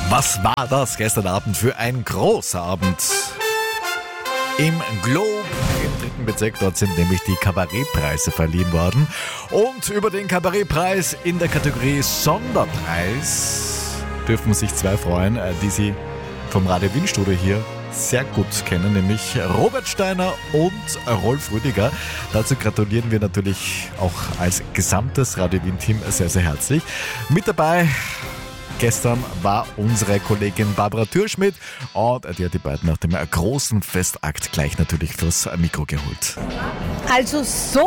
Was war das gestern Abend für ein großer Abend? Im Globe, im 3. Bezirk, dort sind nämlich die Kabarettpreise verliehen worden. Und über den Kabarettpreis in der Kategorie Sonderpreis dürfen sich zwei freuen, die Sie vom Radio Wien Studio hier sehr gut kennen, nämlich Robert Steiner und Rolf Rüdiger. Dazu gratulieren wir natürlich auch als gesamtes Radio Wien Team sehr, sehr herzlich. Mit dabei gestern war unsere Kollegin Barbara Türschmidt und die hat die beiden nach dem großen Festakt gleich natürlich fürs Mikro geholt. Also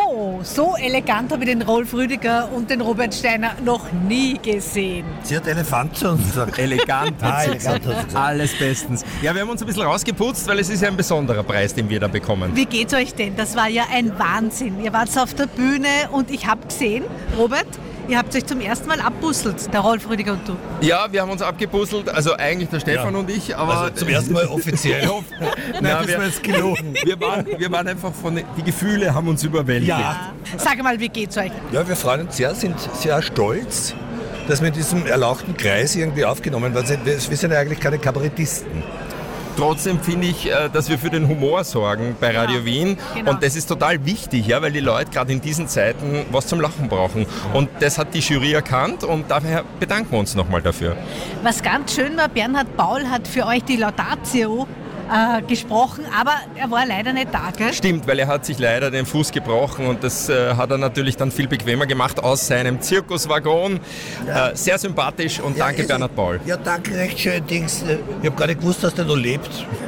so elegant habe ich den Rolf Rüdiger und den Robert Steiner noch nie gesehen. Sie hat Elefant zu uns gesagt. Elegant hat sie gesagt. Alles bestens. Ja, wir haben uns ein bisschen rausgeputzt, weil es ist ja ein besonderer Preis, den wir da bekommen. Wie geht's euch denn? Das war ja ein Wahnsinn. Ihr wart auf der Bühne und ich habe gesehen, Robert, ihr habt euch zum ersten Mal abbusselt, der Rolf Rüdiger und du. Ja, wir haben uns abgebusselt, also eigentlich der Stefan und ich, aber Also zum ersten Mal offiziell. Nein, das war jetzt gelogen. wir waren einfach die Gefühle haben uns überwältigt. Ja. Sag mal, wie geht's euch? Ja, wir freuen uns sehr, sind sehr stolz, dass wir in diesem erlauchten Kreis irgendwie aufgenommen werden. Wir sind ja eigentlich keine Kabarettisten. Trotzdem finde ich, dass wir für den Humor sorgen bei Radio Wien. Genau. Und das ist total wichtig, ja, weil die Leute gerade in diesen Zeiten was zum Lachen brauchen. Und das hat die Jury erkannt und daher bedanken wir uns nochmal dafür. Was ganz schön war, Bernhard Paul hat für euch die Laudatio gesprochen, aber er war leider nicht da, gell? Stimmt, weil er hat sich leider den Fuß gebrochen und das hat er natürlich dann viel bequemer gemacht aus seinem Zirkuswaggon. Sehr sympathisch und danke Bernhard Paul. Ja, danke, recht schön, Dings. Ich habe gar nicht gewusst, dass der noch lebt.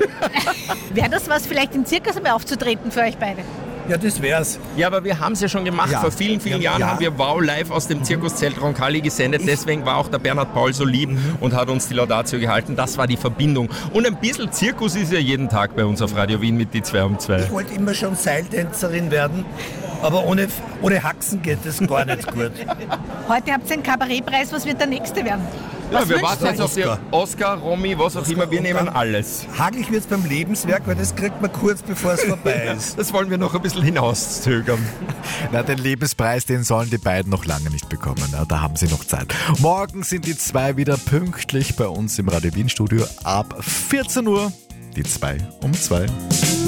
Wäre das was, vielleicht im Zirkus einmal aufzutreten für euch beide? Ja, das wär's. Ja, aber wir haben es ja schon gemacht. Ja. Vor vielen, vielen Jahren haben wir Wow live aus dem Zirkuszelt Roncalli gesendet. Deswegen war auch der Bernhard Paul so lieb und hat uns die Laudatio gehalten. Das war die Verbindung. Und ein bisschen Zirkus ist ja jeden Tag bei uns auf Radio Wien mit die 2 um 2. Ich wollte immer schon Seiltänzerin werden, aber ohne Haxen geht das gar nicht gut. Heute habt ihr einen Kabarettpreis, was wird der nächste werden? Ja, Was wir wünscht warten ihr jetzt euch? auf die Oscar, Romy, was auch immer. Wir nehmen alles. Hagelig wird's beim Lebenswerk, weil das kriegt man kurz bevor es vorbei ist. Das wollen wir noch ein bisschen hinauszögern. Na, den Lebenspreis, den sollen die beiden noch lange nicht bekommen. Na, da haben sie noch Zeit. Morgen sind die zwei wieder pünktlich bei uns im Radio Wien Studio ab 14 Uhr. Die 2 um 2.